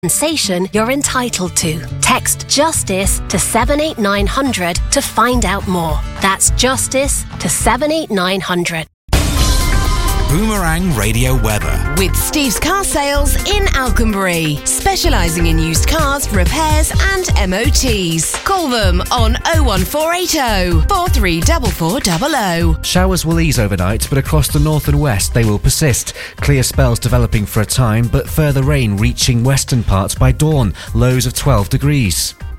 compensation you're entitled to. Text JUSTICE to 78900 to find out more. That's JUSTICE to 78900. Boomerang Radio weather. With Steve's Car Sales in Alconbury, specialising in used cars, repairs and MOTs. Call them on 01480 434400. Showers will ease overnight, but across the north and west they will persist. Clear spells developing for a time, but further rain reaching western parts by dawn. Lows of 12 degrees.